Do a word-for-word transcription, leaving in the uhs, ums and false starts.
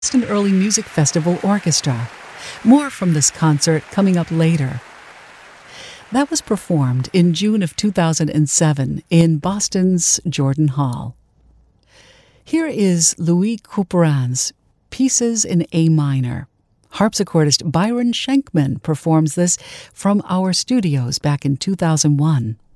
Boston Early Music Festival Orchestra. More from this concert coming up later. That was performed in June of two thousand seven in Boston's Jordan Hall. Here is Louis Couperin's Pieces in A Minor. Harpsichordist Byron Schenkman performs this from our studios back in two thousand one.